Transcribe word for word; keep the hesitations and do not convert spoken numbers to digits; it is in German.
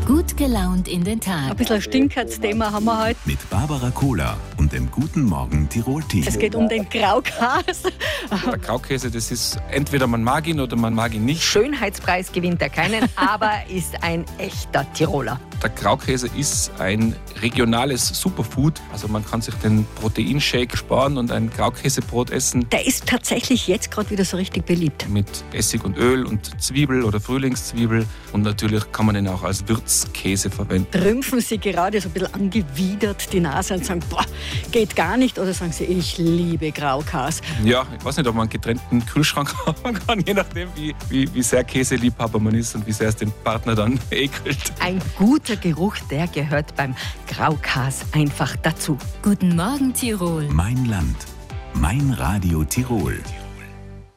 Gut gelaunt in den Tag. Ein bisschen ein Stinkerz-Thema haben wir heute. Mit Barbara Kohler und dem Guten Morgen Tirol-Team. Es geht um den Graukäse. Der Graukäse, das ist entweder man mag ihn oder man mag ihn nicht. Schönheitspreis gewinnt er keinen, aber ist ein echter Tiroler. Der Graukäse ist ein regionales Superfood. Also man kann sich den Proteinshake sparen und ein Graukäsebrot essen. Der ist tatsächlich jetzt gerade wieder so richtig beliebt. Mit Essig und Öl und Zwiebel oder Frühlingszwiebel. Und natürlich kann man ihn auch als Würzkäse verwenden. Rümpfen Sie gerade so ein bisschen angewidert die Nase und sagen, boah, geht gar nicht? Oder sagen Sie, ich liebe Graukäse? Ja, ich weiß nicht, ob man einen getrennten Kühlschrank haben kann, je nachdem, wie, wie, wie sehr Käseliebhaber man ist und wie sehr es den Partner dann ekelt. Ein guter Geruch, der gehört beim Graukäse einfach dazu. Guten Morgen Tirol. Mein Land. Mein Radio Tirol.